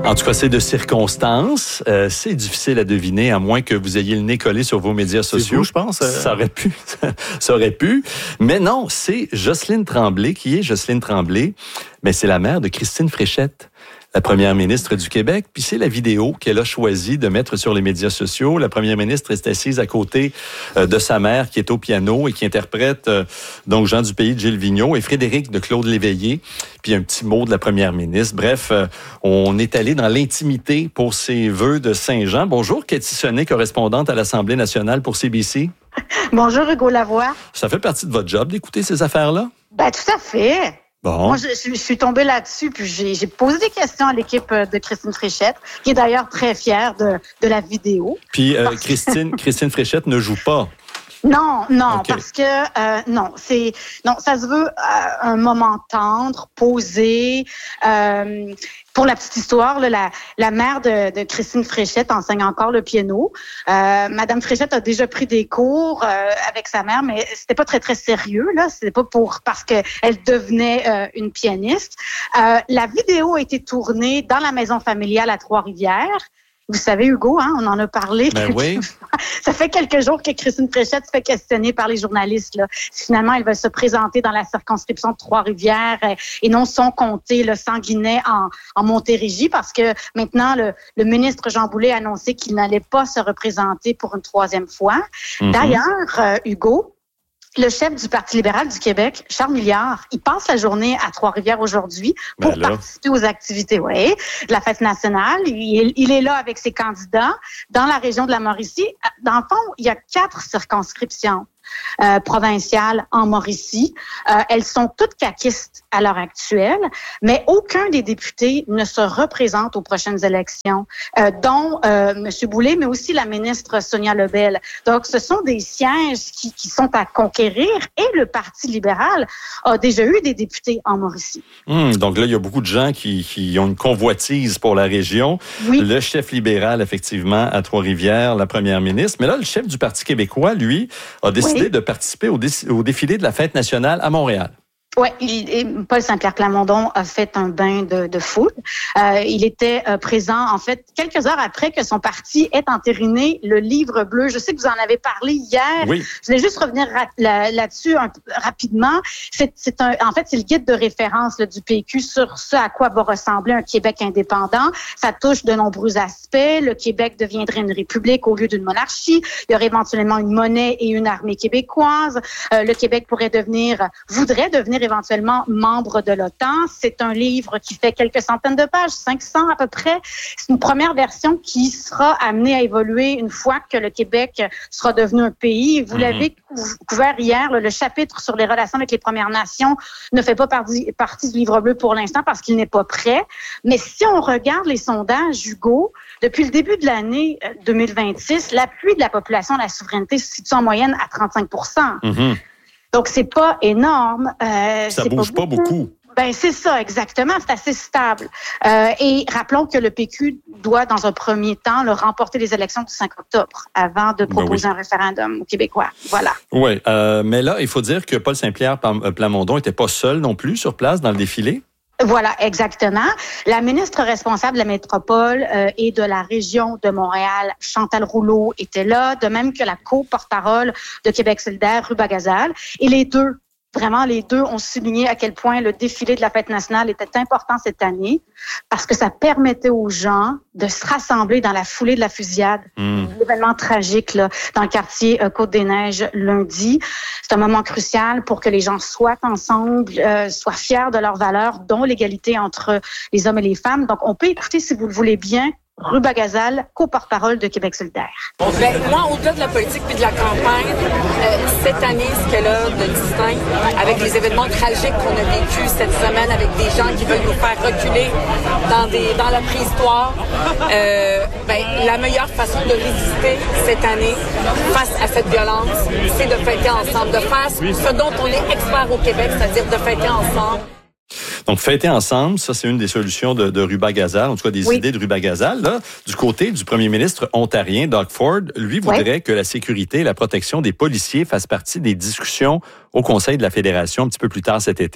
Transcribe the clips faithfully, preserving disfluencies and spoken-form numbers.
En tout cas, c'est de circonstances. Euh, c'est difficile à deviner, à moins que vous ayez le nez collé sur vos médias sociaux. Vous, je pense. Euh... Ça aurait pu. Ça aurait pu. Mais non, c'est Jocelyne Tremblay. Qui est Jocelyne Tremblay? Ben, c'est la mère de Christine Fréchette, la première ministre du Québec. Puis c'est la vidéo qu'elle a choisi de mettre sur les médias sociaux. La première ministre est assise à côté euh, de sa mère qui est au piano et qui interprète euh, donc Jean du Pays de Gilles Vigneault et Frédéric de Claude Léveillé. Puis un petit mot de la première ministre. Bref, euh, on est allé dans l'intimité pour ses vœux de Saint-Jean. Bonjour, Cathy Sonnet, correspondante à l'Assemblée nationale pour C B C. Bonjour, Hugo Lavoie. Ça fait partie de votre job d'écouter ces affaires-là? Ben, tout à fait. Bon. Moi, je, je, je suis tombée là-dessus, puis j'ai, j'ai posé des questions à l'équipe de Christine Fréchette, qui est d'ailleurs très fière de, de la vidéo. Puis euh, Christine, Christine Fréchette ne joue pas. Non, non, okay. parce que euh, non, c'est non, ça se veut euh, un moment tendre, posé. Euh, pour la petite histoire, là, la, la mère de, de Christine Fréchette enseigne encore le piano. Euh, Madame Fréchette a déjà pris des cours euh, avec sa mère, mais c'était pas très très sérieux là. C'était pas pour parce que elle devenait euh, une pianiste. Euh, la vidéo a été tournée dans la maison familiale à Trois-Rivières. Vous savez, Hugo, hein, on en a parlé. Ben oui. Ça fait quelques jours que Christine Fréchette se fait questionner par les journalistes. Là. Finalement, elle va se présenter dans la circonscription de Trois-Rivières euh, et non son comté, le Sanguinet, en, en Montérégie, parce que maintenant, le, le ministre Jean Boulet a annoncé qu'il n'allait pas se représenter pour une troisième fois. Mm-hmm. D'ailleurs, euh, Hugo, le chef du Parti libéral du Québec, Charles Milliard, il passe la journée à Trois-Rivières aujourd'hui pour ben participer aux activités ouais, de la fête nationale. Il, il est là avec ses candidats dans la région de la Mauricie. Dans le fond, il y a quatre circonscriptions euh, provinciales en Mauricie. Euh, elles sont toutes caquistes à l'heure actuelle, mais aucun des députés ne se représente aux prochaines élections, euh, dont euh, M. Boulay, mais aussi la ministre Sonia Lebel. Donc, ce sont des sièges qui, qui sont à conquérir et le Parti libéral a déjà eu des députés en Mauricie. Hum, donc là, il y a beaucoup de gens qui, qui ont une convoitise pour la région. Oui. Le chef libéral, effectivement, à Trois-Rivières, la première ministre. Mais là, le chef du Parti québécois, lui, a décidé oui. de participer au, dé- au défilé de la fête nationale à Montréal. Oui, Paul Saint-Pierre Plamondon a fait un bain de, de foule. Euh, il était euh, présent, en fait, quelques heures après que son parti ait entériné le livre bleu. Je sais que vous en avez parlé hier. Oui. Je voulais juste revenir ra- là, là-dessus un, rapidement. C'est, c'est un, en fait, c'est le guide de référence là, du P Q sur ce à quoi va ressembler un Québec indépendant. Ça touche de nombreux aspects. Le Québec deviendrait une république au lieu d'une monarchie. Il y aurait éventuellement une monnaie et une armée québécoise. Euh, le Québec pourrait devenir, voudrait devenir éventuellement membre de l'OTAN. C'est un livre qui fait quelques centaines de pages, cinq cents à peu près. C'est une première version qui sera amenée à évoluer une fois que le Québec sera devenu un pays. Vous mm-hmm. l'avez couvert hier, le chapitre sur les relations avec les Premières Nations ne fait pas partie, partie du livre bleu pour l'instant parce qu'il n'est pas prêt. Mais si on regarde les sondages, Hugo, depuis le début de l'année deux mille vingt-six, l'appui de la population à la souveraineté se situe en moyenne à trente-cinq pour cent. Mm-hmm. Donc, c'est pas énorme. Euh, ça c'est bouge pas beaucoup. Pas beaucoup. Ben c'est ça, exactement. C'est assez stable. Euh, et rappelons que le P Q doit, dans un premier temps, le remporter les élections du cinq octobre avant de proposer ben oui. un référendum aux Québécois. Voilà. Oui, euh, mais là, il faut dire que Paul Saint-Pierre Plamondon n'était pas seul non plus sur place dans le défilé. Voilà, exactement. La ministre responsable de la métropole euh, et de la région de Montréal, Chantal Rouleau, était là, de même que la co-porte-parole de Québec solidaire, Ruba Gazal. Et les deux, vraiment les deux, ont souligné à quel point le défilé de la fête nationale était important cette année parce que ça permettait aux gens de se rassembler dans la foulée de la fusillade. Mmh. L'événement tragique là, dans le quartier euh, Côte-des-Neiges lundi. C'est un moment crucial pour que les gens soient ensemble, euh, soient fiers de leurs valeurs, dont l'égalité entre les hommes et les femmes. Donc, on peut écouter, si vous le voulez bien, Ruba Gazal, co-porte-parole de Québec solidaire. Ben, moi, au-delà de la politique puis de la campagne, euh, cette année, ce qu'elle a de distinct, avec les événements tragiques qu'on a vécus cette semaine, avec des gens qui veulent nous faire reculer dans, des, dans la préhistoire, euh, ben, la meilleure façon de résister cette année face à cette violence, c'est de fêter ensemble, de faire ce dont on est expert au Québec, c'est-à-dire de fêter ensemble. Donc, fêter ensemble, ça, c'est une des solutions de, de Ruba Gazal, en tout cas des oui. idées de Ruba Gazal. Là, du côté du premier ministre ontarien, Doug Ford, lui voudrait oui. que la sécurité et la protection des policiers fassent partie des discussions au Conseil de la Fédération un petit peu plus tard cet été.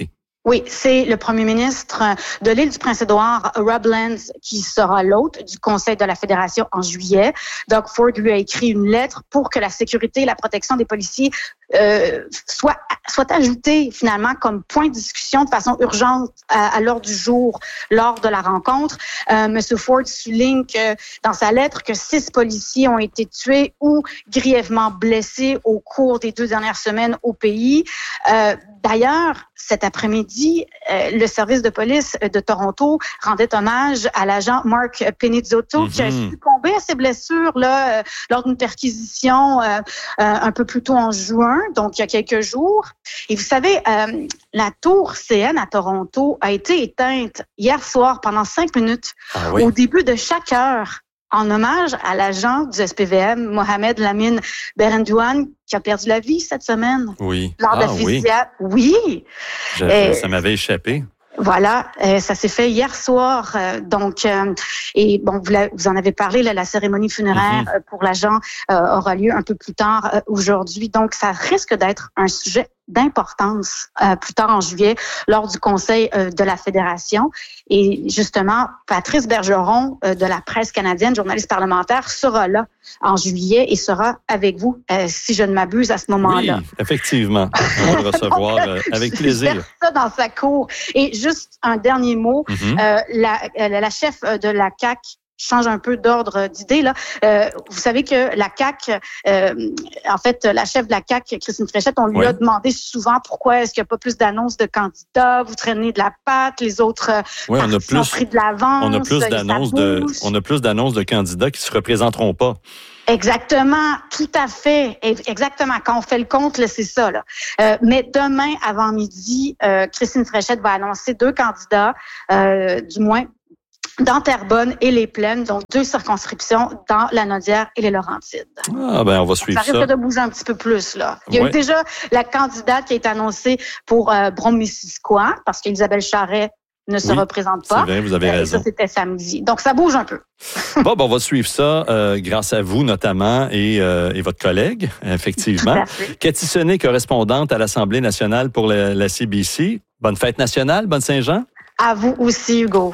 Oui, c'est le premier ministre de l'île du Prince-Édouard, Rob Lance, qui sera l'hôte du Conseil de la Fédération en juillet. Doug Ford lui a écrit une lettre pour que la sécurité et la protection des policiers euh, soient, soient ajoutées finalement comme point de discussion de façon urgente à, à l'ordre du jour lors de la rencontre. Euh, Monsieur Ford souligne que, dans sa lettre que six policiers ont été tués ou grièvement blessés au cours des deux dernières semaines au pays. Euh, D'ailleurs, cet après-midi, euh, le service de police de Toronto rendait hommage à l'agent Mark Penizzotto, mm-hmm. qui a succombé à ses blessures là, euh, lors d'une perquisition euh, euh, un peu plus tôt en juin, donc il y a quelques jours. Et vous savez, euh, la tour C N à Toronto a été éteinte hier soir pendant cinq minutes ah, oui. au début de chaque heure, en hommage à l'agent du S P V M, Mohamed Lamine Berendouane, qui a perdu la vie cette semaine. Oui. Lors ah, de la fusillade. Oui. oui. Je, ça m'avait échappé. Voilà, euh, ça s'est fait hier soir. Euh, donc, euh, et bon, vous, la, vous en avez parlé, là, la cérémonie funéraire mm-hmm. euh, pour l'agent euh, aura lieu un peu plus tard euh, aujourd'hui. Donc, ça risque d'être un sujet d'importance euh, plus tard en juillet lors du Conseil euh, de la Fédération. Et justement, Patrice Bergeron euh, de la presse canadienne, journaliste parlementaire, sera là en juillet et sera avec vous, euh, si je ne m'abuse, à ce moment-là. Oui, effectivement. On va le recevoir euh, avec plaisir. Je ça dans sa cour. Et juste un dernier mot, mm-hmm. euh, la, la chef de la C A Q change un peu d'ordre d'idée là. Euh, vous savez que la C A Q, euh, en fait, la chef de la C A Q, Christine Fréchette, on lui oui. a demandé souvent pourquoi est-ce qu'il n'y a pas plus d'annonces de candidats, vous traînez de la patte, les autres oui, on a plus, ont pris de l'avance. On a plus d'annonces de, on a plus d'annonces de candidats qui se représenteront pas. Exactement, tout à fait. Exactement. Quand on fait le compte, là, c'est ça. Là. Euh, mais demain, avant midi, euh, Christine Fréchette va annoncer deux candidats, euh, du moins dans Terrebonne et les Plaines, donc deux circonscriptions dans la Naudière et les Laurentides. Ah ben on va suivre ça. Ça risque de bouger un petit peu plus là. Il y a ouais. eu déjà la candidate qui a été annoncée pour euh, Brome-Missisquoi parce qu'Isabelle Charret ne se oui, représente pas. C'est vrai, vous avez euh, raison. Ça, c'était samedi. Donc, ça bouge un peu. bon, ben, on va suivre ça euh, grâce à vous notamment et, euh, et votre collègue, effectivement. Cathy Sonnet, correspondante à l'Assemblée nationale pour la, la C B C. Bonne fête nationale, bonne Saint-Jean. À vous aussi, Hugo.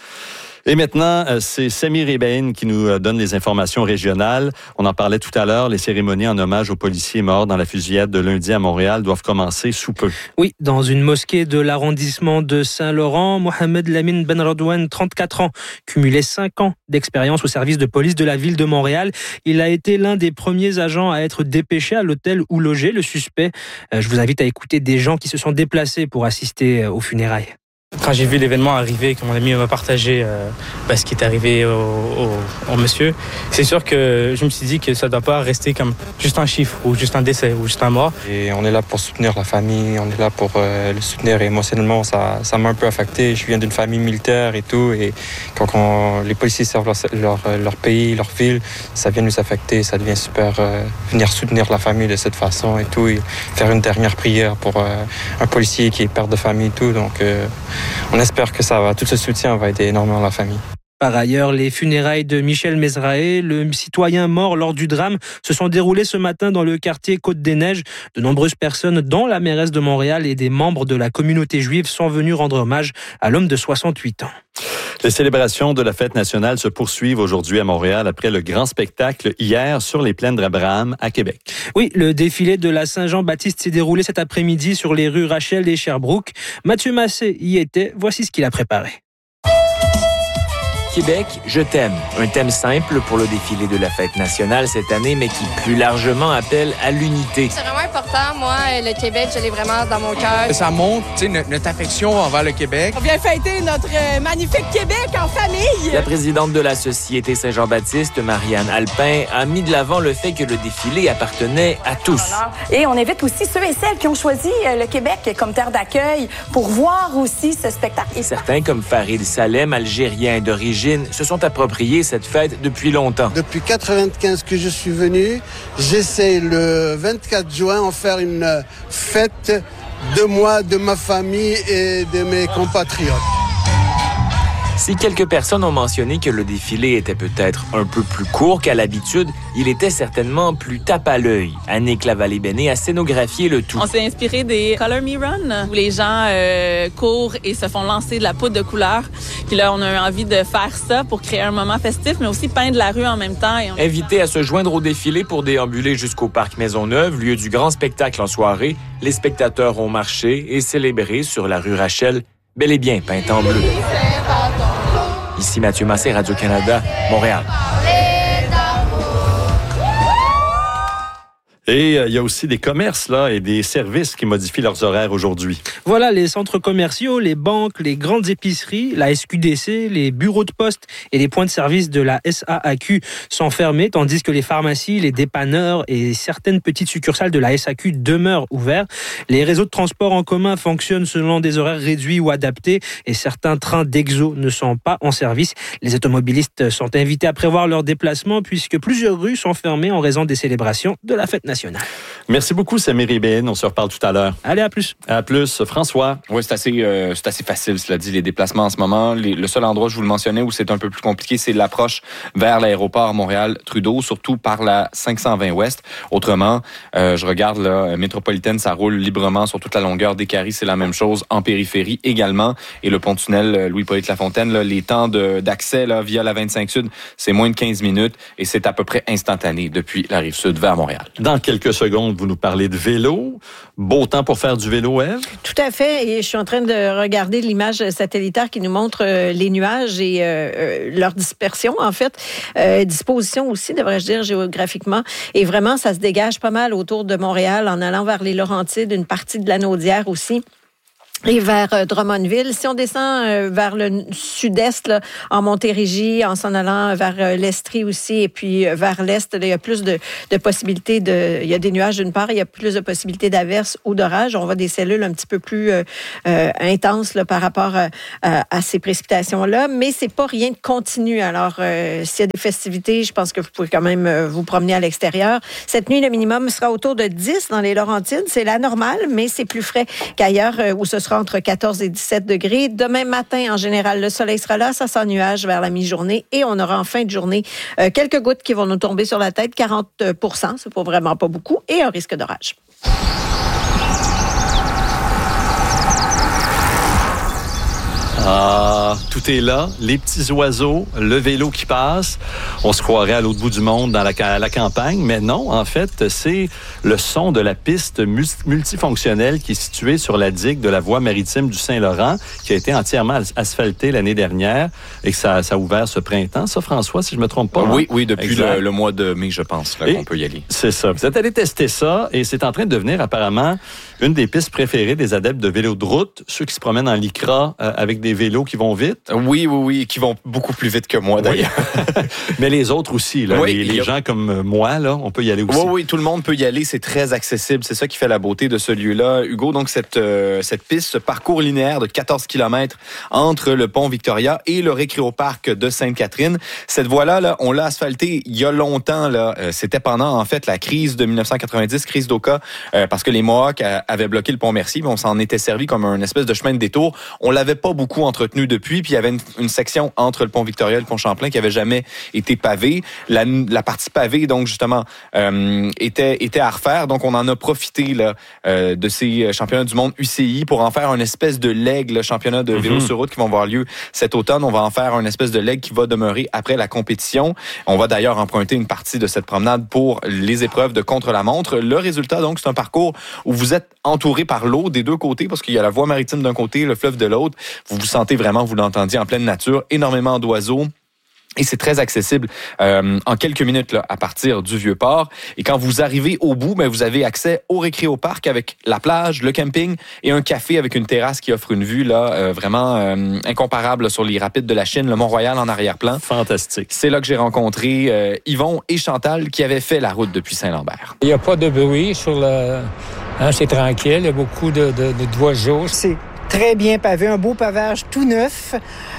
Et maintenant, c'est Samir Ebain qui nous donne les informations régionales. On en parlait tout à l'heure, les cérémonies en hommage aux policiers morts dans la fusillade de lundi à Montréal doivent commencer sous peu. Oui, dans une mosquée de l'arrondissement de Saint-Laurent, Mohamed Lamine Benradouane, trente-quatre ans, cumulait cinq ans d'expérience au service de police de la ville de Montréal. Il a été l'un des premiers agents à être dépêché à l'hôtel où logeait le suspect. Je vous invite à écouter des gens qui se sont déplacés pour assister aux funérailles. Quand j'ai vu l'événement arriver, que mon ami m'a partagé euh, bah, ce qui est arrivé au, au, au monsieur, c'est sûr que je me suis dit que ça ne doit pas rester comme juste un chiffre ou juste un décès ou juste un mort. Et on est là pour soutenir la famille, on est là pour euh, le soutenir émotionnellement. Ça, ça m'a un peu affecté. Je viens d'une famille militaire et tout. Et quand on, les policiers servent leur, leur, leur pays, leur ville, ça vient nous affecter. Ça devient super. Euh, venir soutenir la famille de cette façon et tout. Et faire une dernière prière pour euh, un policier qui est père de famille et tout. Donc, euh, on espère que ça va, tout ce soutien va aider énormément la famille. Par ailleurs, les funérailles de Michel Mezrahe, le citoyen mort lors du drame, se sont déroulées ce matin dans le quartier Côte-des-Neiges. De nombreuses personnes, dont la mairesse de Montréal et des membres de la communauté juive, sont venus rendre hommage à l'homme de soixante-huit ans. Les célébrations de la fête nationale se poursuivent aujourd'hui à Montréal après le grand spectacle hier sur les plaines d'Abraham à Québec. Oui, le défilé de la Saint-Jean-Baptiste s'est déroulé cet après-midi sur les rues Rachel et Sherbrooke. Mathieu Massé y était. Voici ce qu'il a préparé. Québec, je t'aime. Un thème simple pour le défilé de la fête nationale cette année, mais qui plus largement appelle à l'unité. C'est vraiment important. Moi, le Québec, je l'ai vraiment dans mon cœur. Ça montre notre, notre affection envers le Québec. On vient fêter notre magnifique Québec en famille. La présidente de la Société Saint-Jean-Baptiste, Marianne Alpin, a mis de l'avant le fait que le défilé appartenait à tous. Et on invite aussi ceux et celles qui ont choisi le Québec comme terre d'accueil pour voir aussi ce spectacle. Certains, comme Farid Salem, algérien d'origine, se sont appropriés cette fête depuis longtemps. Depuis quatre-vingt-quinze que je suis venu, j'essaie le vingt-quatre juin en faire une fête de moi, de ma famille et de mes compatriotes. Si quelques personnes ont mentionné que le défilé était peut-être un peu plus court qu'à l'habitude, il était certainement plus tape à l'œil. Annick Lavallée-Béné a scénographié le tout. On s'est inspiré des Color Me Run, où les gens euh, courent et se font lancer de la poudre de couleur. Puis là, on a eu envie de faire ça pour créer un moment festif, mais aussi peindre la rue en même temps. Et on... Invités à se joindre au défilé pour déambuler jusqu'au parc Maisonneuve, lieu du grand spectacle en soirée, les spectateurs ont marché et célébré sur la rue Rachel, bel et bien peinte en bleu. Ici Mathieu Massé, Radio-Canada, Montréal. Et euh, il y a aussi des commerces là et des services qui modifient leurs horaires aujourd'hui. Voilà, les centres commerciaux, les banques, les grandes épiceries, la S Q D C, les bureaux de poste et les points de service de la S A A Q sont fermés, tandis que les pharmacies, les dépanneurs et certaines petites succursales de la S A Q demeurent ouverts. Les réseaux de transport en commun fonctionnent selon des horaires réduits ou adaptés et certains trains d'Exo ne sont pas en service. Les automobilistes sont invités à prévoir leurs déplacements puisque plusieurs rues sont fermées en raison des célébrations de la fête nationale. Merci beaucoup, Samir Ibn. On se reparle tout à l'heure. Allez, à plus. À plus. François. Oui, c'est assez, euh, c'est assez facile, cela dit, les déplacements en ce moment. Les, le seul endroit, je vous le mentionnais, où c'est un peu plus compliqué, c'est l'approche vers l'aéroport Montréal-Trudeau, surtout par la cinq cent vingt Ouest. Autrement, euh, je regarde, là, métropolitaine, ça roule librement sur toute la longueur des Caries. C'est la même chose en périphérie également. Et le pont-tunnel Louis-Polyte Lafontaine, là, les temps de, d'accès là, via la vingt-cinq Sud, c'est moins de quinze minutes et c'est à peu près instantané depuis la Rive-Sud vers Montréal. Dans quelques secondes, vous nous parlez de vélo. Beau temps pour faire du vélo, Ève? Tout à fait. Et je suis en train de regarder l'image satellitaire qui nous montre euh, les nuages et euh, leur dispersion, en fait. Euh, disposition aussi, devrais-je dire, géographiquement. Et vraiment, ça se dégage pas mal autour de Montréal en allant vers les Laurentides, une partie de la Naudière aussi. Et vers euh, Drummondville. Si on descend euh, vers le sud-est, là, en Montérégie, en s'en allant vers euh, l'Estrie aussi, et puis euh, vers l'est, là, il y a plus de, de possibilités de... Il y a des nuages d'une part, il y a plus de possibilités d'averses ou d'orages. On voit des cellules un petit peu plus euh, euh, intenses là, par rapport à, à, à ces précipitations-là, mais c'est pas rien de continu. Alors, euh, s'il y a des festivités, je pense que vous pouvez quand même euh, vous promener à l'extérieur. Cette nuit, le minimum sera autour de dix dans les Laurentides. C'est la normale, mais c'est plus frais qu'ailleurs euh, où ce sera entre quatorze et dix-sept degrés. Demain matin, en général, le soleil sera là, ça sent nuage vers la mi-journée et on aura en fin de journée euh, quelques gouttes qui vont nous tomber sur la tête, quarante pour cent, c'est pas vraiment pas beaucoup, et un risque d'orage. Ah, tout est là. Les petits oiseaux, le vélo qui passe. On se croirait à l'autre bout du monde dans la, la campagne, mais non, en fait, c'est le son de la piste multifonctionnelle qui est située sur la digue de la voie maritime du Saint-Laurent, qui a été entièrement asphaltée l'année dernière et que ça, ça a ouvert ce printemps. Ça, François, si je me trompe pas. Oui, hein? oui, depuis le, le mois de mai, je pense, là, qu'on peut y aller. C'est ça. Vous êtes allé tester ça et c'est en train de devenir apparemment une des pistes préférées des adeptes de vélo de route, ceux qui se promènent en lycra euh, avec des vélos qui vont vite. Oui, oui, oui, qui vont beaucoup plus vite que moi, d'ailleurs. Oui. Mais les autres aussi, là, oui, les, les a... gens comme moi, là, on peut y aller aussi. Oui, oui, tout le monde peut y aller. C'est très accessible. C'est ça qui fait la beauté de ce lieu-là. Hugo, donc, cette, euh, cette piste, ce parcours linéaire de quatorze kilomètres entre le pont Victoria et le récréoparc de Sainte-Catherine. Cette voie-là, là, on l'a asphaltée il y a longtemps, là. Euh, c'était pendant, en fait, la crise de dix-neuf cent quatre-vingt-dix, crise d'Oka, euh, parce que les Mohawks euh, avaient bloqué le pont Mercier, mais on s'en était servi comme un espèce de chemin de détour. On l'avait pas beaucoup entretenu depuis, puis il y avait une, une section entre le pont Victoria et le pont Champlain qui avait jamais été pavée. La, la partie pavée, donc justement, euh, était était à refaire. Donc on en a profité là euh, de ces championnats du monde U C I pour en faire un espèce de leg, le championnat de vélo mm-hmm. sur route qui vont avoir lieu cet automne. On va en faire un espèce de leg qui va demeurer après la compétition. On va d'ailleurs emprunter une partie de cette promenade pour les épreuves de contre-la-montre. Le résultat, donc, c'est un parcours où vous êtes entouré par l'eau des deux côtés parce qu'il y a la voie maritime d'un côté, le fleuve de l'autre. Vous vous sentez vraiment, vous l'entendiez, en pleine nature, énormément d'oiseaux. Et c'est très accessible euh, en quelques minutes là, à partir du Vieux-Port. Et quand vous arrivez au bout, ben, vous avez accès au récréoparc avec la plage, le camping et un café avec une terrasse qui offre une vue là euh, vraiment euh, incomparable là, sur les rapides de la Chine, le Mont-Royal en arrière-plan. Fantastique. C'est là que j'ai rencontré euh, Yvon et Chantal qui avaient fait la route depuis Saint-Lambert. Il n'y a pas de bruit sur le... Hein, c'est tranquille, il y a beaucoup de, de, de, d'oiseaux. C'est très bien pavé, un beau pavage tout neuf.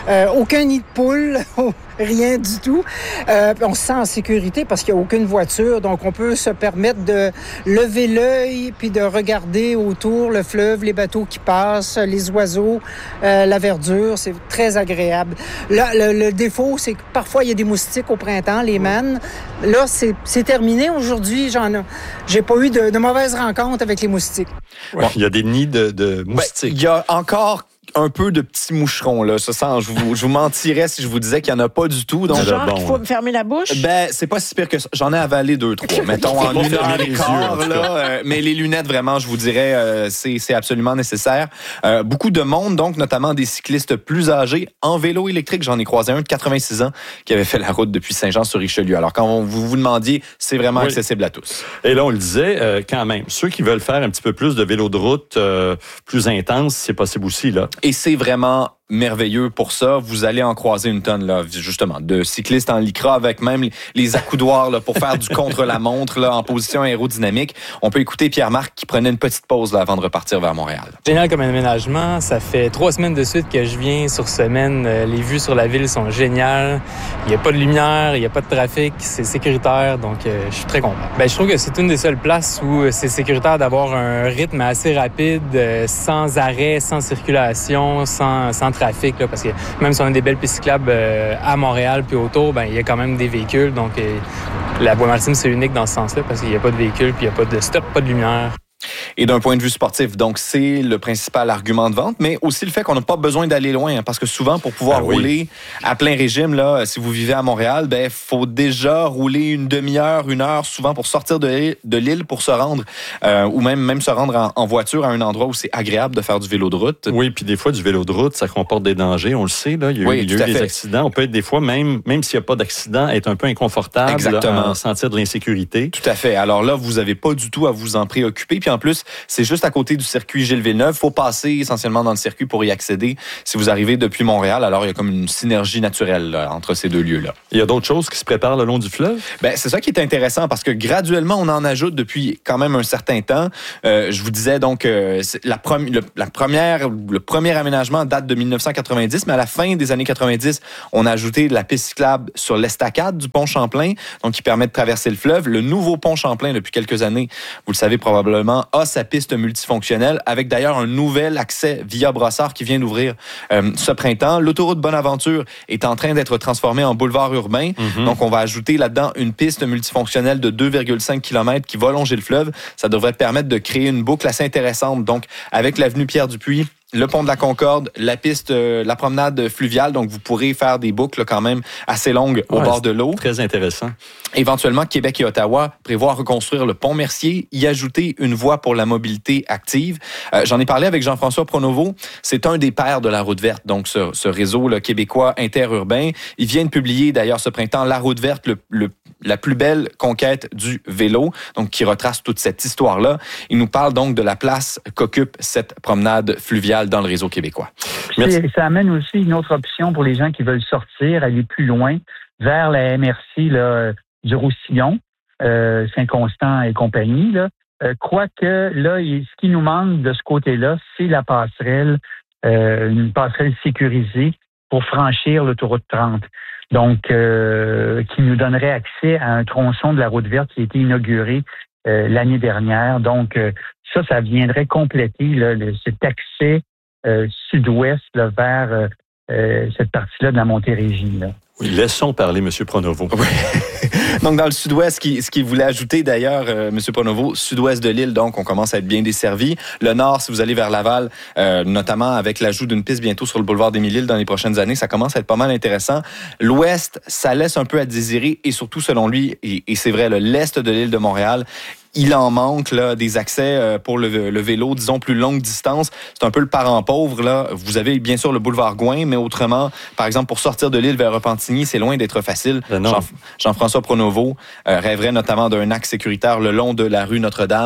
Euh, aucun nid de poule, rien du tout. Euh, on se sent en sécurité parce qu'il n'y a aucune voiture, donc on peut se permettre de lever l'œil puis de regarder autour le fleuve, les bateaux qui passent, les oiseaux, euh, la verdure. C'est très agréable. Là, le, le défaut, c'est que parfois il y a des moustiques au printemps, les mannes. Là, c'est, c'est terminé. Aujourd'hui, j'en ai, j'ai pas eu de, de mauvaises rencontres avec les moustiques. Ouais, il y a des nids de, de moustiques. Ben, il y a encore un peu de petits moucherons, là. Ça sent, je vous, je vous mentirais si je vous disais qu'il n'y en a pas du tout. Donc, genre bon, qu'il faut hein. me fermer la bouche? Ben, c'est pas si pire que ça. J'en ai avalé deux, trois. Mettons, en une heure et quart, là. Euh, mais les lunettes, vraiment, je vous dirais, euh, c'est, c'est absolument nécessaire. Euh, beaucoup de monde, donc, notamment des cyclistes plus âgés. En vélo électrique, j'en ai croisé un de quatre-vingt-six ans qui avait fait la route depuis Saint-Jean-sur-Richelieu. Alors, quand vous vous demandiez, c'est vraiment oui. accessible à tous. Et là, on le disait, euh, quand même, ceux qui veulent faire un petit peu plus de vélo de route euh, plus intense, c'est possible aussi, là. Et c'est vraiment merveilleux pour ça. Vous allez en croiser une tonne, là, justement, de cyclistes en lycra avec même les accoudoirs là, pour faire du contre-la-montre là, en position aérodynamique. On peut écouter Pierre-Marc qui prenait une petite pause là, avant de repartir vers Montréal. Génial comme aménagement. Ça fait trois semaines de suite que je viens sur semaine. Les vues sur la ville sont géniales. Il n'y a pas de lumière, il n'y a pas de trafic. C'est sécuritaire, donc euh, je suis très content. Ben, je trouve que c'est une des seules places où c'est sécuritaire d'avoir un rythme assez rapide, euh, sans arrêt, sans circulation, sans, sans trafic, là, parce que même si on a des belles pistes cyclables euh, à Montréal puis autour, ben il y a quand même des véhicules. Donc euh, la Bois-Maritime, c'est unique dans ce sens-là parce qu'il n'y a pas de véhicules puis il n'y a pas de stop, pas de lumière. Et d'un point de vue sportif, donc c'est le principal argument de vente, mais aussi le fait qu'on n'a pas besoin d'aller loin, hein, parce que souvent pour pouvoir ah oui. rouler à plein régime, là, si vous vivez à Montréal, ben faut déjà rouler une demi-heure, une heure, souvent pour sortir de, de l'île pour se rendre, euh, ou même même se rendre en, en voiture à un endroit où c'est agréable de faire du vélo de route. Oui, puis des fois du vélo de route, ça comporte des dangers, on le sait, là, il y a, oui, il y a eu des accidents, on peut être des fois même même s'il n'y a pas d'accident, être un peu inconfortable, exactement, là, sentir de l'insécurité. Tout à fait. Alors là, vous n'avez pas du tout à vous en préoccuper, puis en plus c'est juste à côté du circuit Gilles-Villeneuve. Il faut passer essentiellement dans le circuit pour y accéder si vous arrivez depuis Montréal. Alors, il y a comme une synergie naturelle là, entre ces deux lieux-là. Il y a d'autres choses qui se préparent le long du fleuve? Ben, c'est ça qui est intéressant parce que graduellement, on en ajoute depuis quand même un certain temps. Euh, je vous disais donc, euh, la, prom- le, la première, le premier aménagement date de dix-neuf cent quatre-vingt-dix, mais à la fin des années quatre-vingt-dix, on a ajouté de la piste cyclable sur l'estacade du pont Champlain, donc qui permet de traverser le fleuve. Le nouveau pont Champlain, depuis quelques années, vous le savez probablement, a sa piste multifonctionnelle, avec d'ailleurs un nouvel accès via Brossard qui vient d'ouvrir euh, ce printemps. L'autoroute Bonaventure est en train d'être transformée en boulevard urbain. Mm-hmm. Donc, on va ajouter là-dedans une piste multifonctionnelle de deux virgule cinq kilomètres qui va longer le fleuve. Ça devrait permettre de créer une boucle assez intéressante. Donc, avec l'avenue Pierre-Dupuis, le pont de la Concorde, la piste, euh, la promenade fluviale. Donc, vous pourrez faire des boucles quand même assez longues au ouais, bord de l'eau. Très intéressant. Éventuellement, Québec et Ottawa prévoient reconstruire le pont Mercier, y ajouter une voie pour la mobilité active. Euh, j'en ai parlé avec Jean-François Pronovo. C'est un des pères de la route verte, donc ce, ce réseau là, québécois interurbain. Il vient de publier d'ailleurs ce printemps La route verte, le, le, la plus belle conquête du vélo, donc qui retrace toute cette histoire-là. Il nous parle donc de la place qu'occupe cette promenade fluviale dans le réseau québécois. Merci. Ça amène aussi une autre option pour les gens qui veulent sortir, aller plus loin, vers la M R C là, du Roussillon, euh, Saint-Constant et compagnie. Là. Euh, quoique, là, il, ce qui nous manque de ce côté-là, c'est la passerelle, euh, une passerelle sécurisée pour franchir l'autoroute trente. Donc, euh, qui nous donnerait accès à un tronçon de la route verte qui a été inauguré euh, l'année dernière. Donc, euh, ça, ça viendrait compléter là, le, cet accès euh, sud-ouest là, vers euh, euh, cette partie-là de la Montérégie. Là. Oui, laissons parler M. Pronovo. Oui. Donc, dans le sud-ouest, ce qu'il ce qui voulait ajouter d'ailleurs, euh, M. Pronovo, sud-ouest de l'île, donc on commence à être bien desservi. Le nord, si vous allez vers Laval, euh, notamment avec l'ajout d'une piste bientôt sur le boulevard d'Émile-Île dans les prochaines années, ça commence à être pas mal intéressant. L'ouest, ça laisse un peu à désirer et surtout, selon lui, et, et c'est vrai, là, l'est de l'île de Montréal, il en manque là, des accès pour le, le vélo, disons, plus longue distance. C'est un peu le parent pauvre. Là. Vous avez bien sûr le boulevard Gouin, mais autrement, par exemple, pour sortir de l'île vers Repentigny, c'est loin d'être facile. Jean, Jean-François Pronovo euh, rêverait notamment d'un axe sécuritaire le long de la rue Notre-Dame,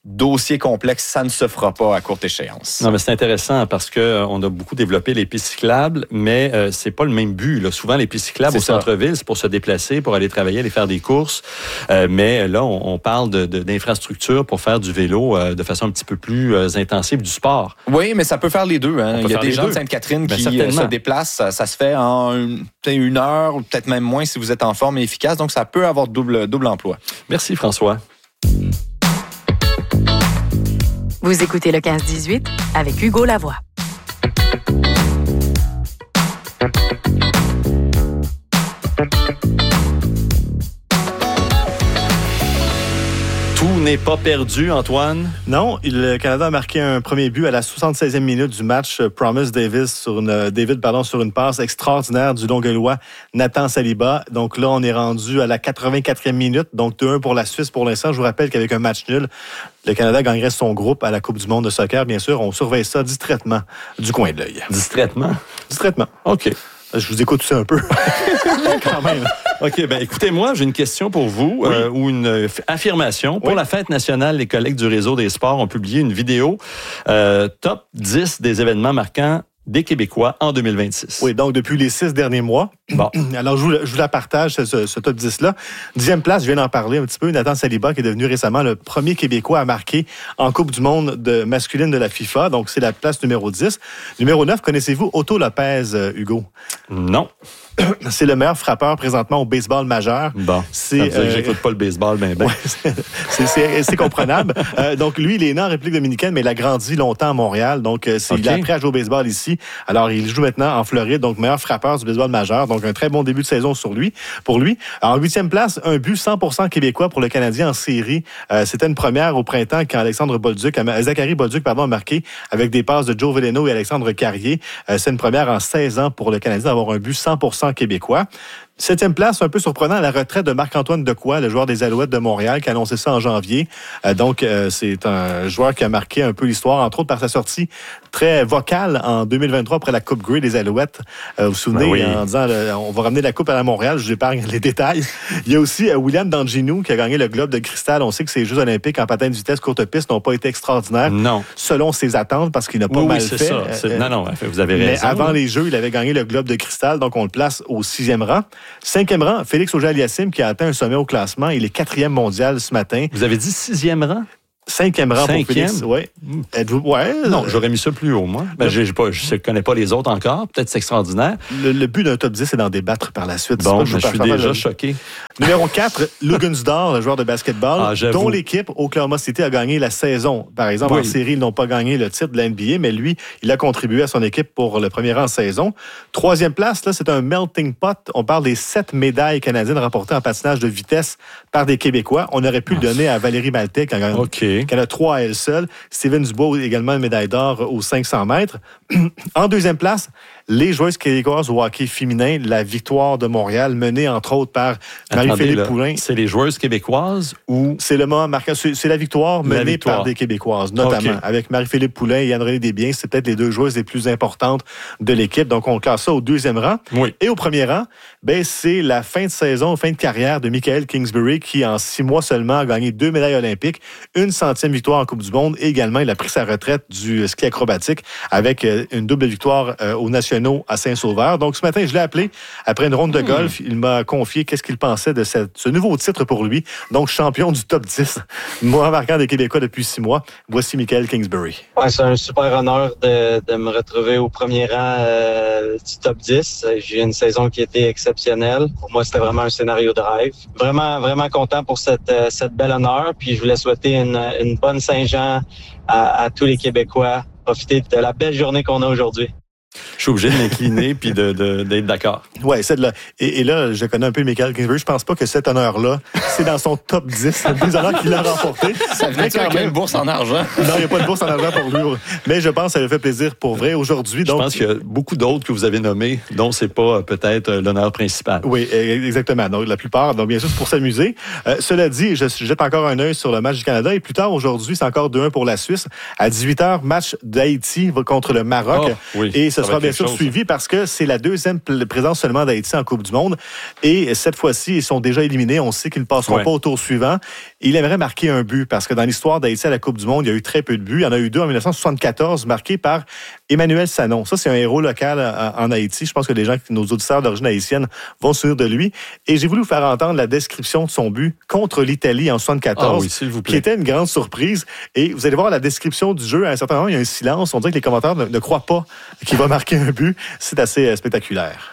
dossier complexe, ça ne se fera pas à courte échéance. Non, mais c'est intéressant parce que euh, on a beaucoup développé les pistes cyclables, mais euh, c'est pas le même but. Là. Souvent, les pistes cyclables C'est au ça. centre-ville, c'est pour se déplacer, pour aller travailler, aller faire des courses. Euh, mais là, on, on parle de, de, d'infrastructures pour faire du vélo euh, de façon un petit peu plus euh, intensive, du sport. Oui, mais ça peut faire les deux. Hein. Il y a des gens deux. de Sainte-Catherine Ben, qui certainement. se déplacent. Ça, ça se fait en une, peut-être une heure, ou peut-être même moins si vous êtes en forme et efficace. Donc, ça peut avoir double, double emploi. Merci, François. Vous écoutez le quinze dix-huit avec Hugo Lavoie. Tout n'est pas perdu, Antoine. Non, le Canada a marqué un premier but à la soixante-seizième minute du match. Promise Davis sur une, David pardon, sur une passe extraordinaire du Longueuillois Nathan Saliba. Donc là, on est rendu à la quatre-vingt-quatrième minute. Donc deux un pour la Suisse pour l'instant. Je vous rappelle qu'avec un match nul, le Canada gagnerait son groupe à la Coupe du monde de soccer. Bien sûr, on surveille ça distraitement du coin de l'œil. Distraitement? Distraitement. OK. Je vous écoute aussi un peu. Quand même. OK, ben écoutez-moi, j'ai une question pour vous, oui. euh, ou une euh, affirmation. Pour oui. la fête nationale, les collègues du Réseau des sports ont publié une vidéo euh, top dix des événements marquants des Québécois en deux mille vingt-six. Oui, donc depuis les six derniers mois. Bon. Alors, je vous, je vous la partage, ce, ce top dix-là. Dixième place, je viens d'en parler un petit peu, Nathan Saliba, qui est devenu récemment le premier Québécois à marquer en Coupe du monde de masculine de la FIFA. Donc, c'est la place numéro dix. Numéro neuf, connaissez-vous Otto Lopez, euh, Hugo? Non. C'est le meilleur frappeur présentement au baseball majeur. Bon, c'est, ça veut dire que j'écoute pas le baseball, ben ben. Ouais, c'est, c'est, c'est comprenable. euh, donc, lui, il est né en République dominicaine, mais il a grandi longtemps à Montréal. Donc, c'est, okay. il a appris à jouer au baseball ici. Alors, il joue maintenant en Floride, donc meilleur frappeur du baseball majeur. Donc, un très bon début de saison sur lui, pour lui. En huitième place, un but cent pour cent québécois pour le Canadien en série. Euh, c'était une première au printemps quand Alexandre Bolduc, Zachary Bolduc, pardon, a marqué avec des passes de Joe Veleno et Alexandre Carrier. Euh, c'est une première en seize ans pour le Canadien d'avoir un but cent pour cent québécois. Septième place, un peu surprenant, la retraite de Marc-Antoine Decoy, le joueur des Alouettes de Montréal, qui a annoncé ça en janvier. Euh, donc, euh, c'est un joueur qui a marqué un peu l'histoire, entre autres par sa sortie très vocale en deux mille vingt-trois après la Coupe Grey des Alouettes. Euh, vous vous souvenez, ben oui. en disant euh, on va ramener la Coupe à la Montréal, je vous épargne les détails. Il y a aussi euh, William Danginou qui a gagné le Globe de cristal. On sait que ses Jeux olympiques en patin de vitesse courte piste n'ont pas été extraordinaires. Non. Selon ses attentes, parce qu'il n'a pas oui, mal oui, c'est fait. Ça. C'est... Euh, non, non, vous avez raison. Mais avant les Jeux, il avait gagné le Globe de cristal, donc on le place au sixième rang. Cinquième rang, Félix Auger-Aliassime qui a atteint un sommet au classement. Il est quatrième mondial ce matin. Vous avez dit sixième rang? Cinquième rang Cinquième? pour Félix. Oui. Êtes-vous... Ouais. Non, j'aurais mis ça plus haut, moi. Ben, j'ai, j'ai pas, je ne connais pas les autres encore. Peut-être c'est extraordinaire. Le, le but d'un top dix, c'est d'en débattre par la suite. Bon, pas, je, je suis déjà le... choqué. Numéro quatre, Lugunsdor, le joueur de basketball, ah, dont l'équipe Oklahoma City a gagné la saison. Par exemple, oui. en série, ils n'ont pas gagné le titre de la N B A, mais lui, il a contribué à son équipe pour le premier rang en saison. Troisième place, là, c'est un melting pot. On parle des sept médailles canadiennes remportées en patinage de vitesse par des Québécois. On aurait pu ah. le donner à Valérie Maltais, qui en okay. a trois à elle seule. Steven Dubois, également une médaille d'or aux cinq cents mètres. En deuxième place, les joueuses québécoises au hockey féminin, la victoire de Montréal, menée entre autres par Marie-Philippe Poulin. C'est les joueuses québécoises ou... C'est le moment marquant. C'est, c'est la victoire menée la victoire. par des Québécoises, notamment. Okay. Avec Marie-Philippe Poulin et Anne-Renée Desbiens. C'est peut-être les deux joueuses les plus importantes de l'équipe. Donc, on classe ça au deuxième rang. Oui. Et au premier rang, ben, c'est la fin de saison, fin de carrière de Michael Kingsbury, qui, en six mois seulement, a gagné deux médailles olympiques, une centième victoire en Coupe du monde. Et également, il a pris sa retraite du ski acrobatique avec une double victoire euh, aux nationaux à Saint-Sauveur. Donc, ce matin, je l'ai appelé après une ronde de golf. Mmh. Il m'a confié qu'est-ce qu'il pensait de cette, ce nouveau titre pour lui. Donc, champion du top dix, moi marquant des Québécois depuis six mois. Voici Michael Kingsbury. Ouais, c'est un super honneur de, de me retrouver au premier rang euh, du top dix. J'ai eu une saison qui était exceptionnelle. Pour moi, c'était vraiment un scénario de rêve. Vraiment, vraiment content pour cette, cette belle honneur. Puis, je voulais souhaiter une, une bonne Saint-Jean à, à tous les Québécois. Profiter de la belle journée qu'on a aujourd'hui. Je suis obligé de m'incliner puis de, de, d'être d'accord. Oui, c'est de là. Et, et là, je connais un peu Michael Kingsbury. Je pense pas que cet honneur-là, c'est dans son top dix. Les honneurs qu'il a remporté. Ça venait quand même une bourse en argent. Non, il n'y a pas de bourse en argent pour lui. Mais je pense que ça lui fait plaisir pour vrai aujourd'hui. Donc, je pense qu'il y a beaucoup d'autres que vous avez nommés dont c'est pas peut-être l'honneur principal. Oui, exactement. Donc, la plupart. Donc, bien sûr, c'est pour s'amuser. Euh, cela dit, je jette encore un œil sur le match du Canada. Et plus tard, aujourd'hui, c'est encore deux un pour la Suisse. À dix-huit heures, match d'Haïti contre le Maroc. Oh, oui. Et ce sera bien sûr chose. suivi parce que c'est la deuxième présence seulement d'Haïti en Coupe du Monde. Et cette fois-ci, ils sont déjà éliminés. On sait qu'ils ne passeront ouais. pas au tour suivant. Il aimerait marquer un but parce que dans l'histoire d'Haïti à la Coupe du Monde, il y a eu très peu de buts. Il y en a eu deux en dix-neuf soixante-quatorze, marqués par Emmanuel Sanon. Ça, c'est un héros local en Haïti. Je pense que les gens, nos auditeurs d'origine haïtienne vont se souvenir de lui. Et j'ai voulu vous faire entendre la description de son but contre l'Italie en soixante-quatorze, ah oui, s'il vous plaît. Qui était une grande surprise. Et vous allez voir la description du jeu. À un certain moment, il y a un silence. On dirait que les commentateurs ne, ne croient pas qu'il va marquer un but. C'est assez euh, spectaculaire.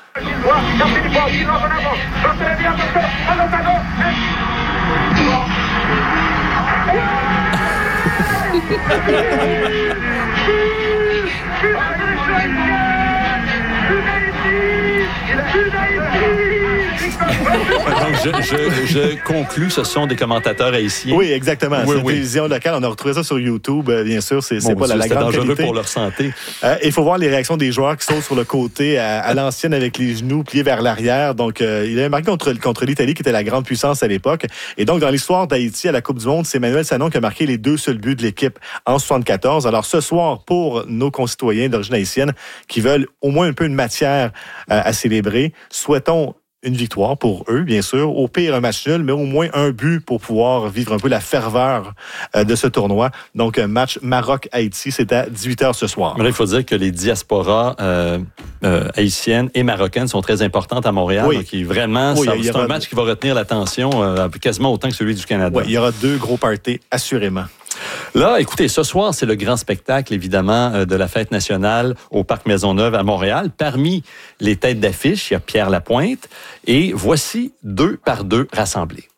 Donc, je, je, je conclus, ce sont des commentateurs haïtiens. Oui, exactement. Oui, c'est une oui. télévision locale. On a retrouvé ça sur YouTube, bien sûr. C'est, c'est bon, pas la, la grande dangereux qualité. pour leur santé. Euh, il faut voir les réactions des joueurs qui sautent sur le côté à, à l'ancienne avec les genoux pliés vers l'arrière. Donc, euh, il a marqué contre, contre l'Italie, qui était la grande puissance à l'époque. Et donc, dans l'histoire d'Haïti à la Coupe du Monde, c'est Emmanuel Sanon qui a marqué les deux seuls buts de l'équipe en soixante-quatorze. Alors, ce soir, pour nos concitoyens d'origine haïtienne qui veulent au moins un peu de matière euh, à célébrer, souhaitons une victoire pour eux, bien sûr. Au pire, un match nul, mais au moins un but pour pouvoir vivre un peu la ferveur euh, de ce tournoi. Donc, un match Maroc-Haïti, c'est à dix-huit heures ce soir. Mais là, il faut dire que les diasporas euh, euh, haïtiennes et marocaines sont très importantes à Montréal. Oui. Donc, il, vraiment, oui, ça, c'est un match qui va retenir l'attention euh, quasiment autant que celui du Canada. Oui, il y aura deux gros parties, assurément. Là, écoutez, ce soir, c'est le grand spectacle, évidemment, de la fête nationale au Parc Maisonneuve à Montréal. Parmi les têtes d'affiche, il y a Pierre Lapointe. Et voici deux par deux rassemblés.